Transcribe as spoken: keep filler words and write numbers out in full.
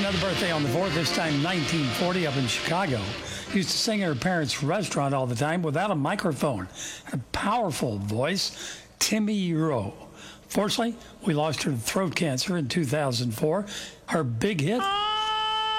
another birthday on the fourth, this time nineteen forty up in Chicago. Used to sing at her parents' restaurant all the time without a microphone. Had a powerful voice, Timmy Rowe. Fortunately, we lost her to throat cancer in two thousand four. Her big hit,